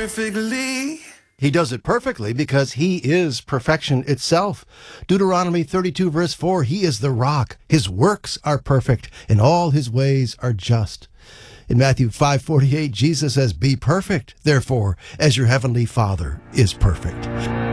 perfectly. He does it perfectly because he is perfection itself. Deuteronomy 32 verse 4, he is the rock. His works are perfect and all his ways are just. In Matthew 5:48, Jesus says, be perfect, therefore, as your heavenly Father is perfect.